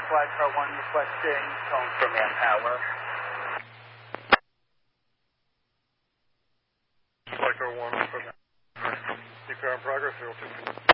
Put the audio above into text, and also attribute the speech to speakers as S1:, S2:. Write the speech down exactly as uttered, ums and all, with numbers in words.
S1: Flight Car one requesting tone for manpower.
S2: Flight Car one for C P R in progress, zero two.